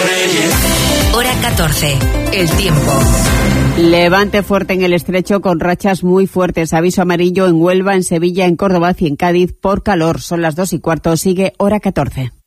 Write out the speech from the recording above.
Hora 14. El tiempo. Levante fuerte en el Estrecho con rachas muy fuertes. Aviso amarillo en Huelva, en Sevilla, en Córdoba y en Cádiz por calor. Son las 2:15. Sigue Hora 14.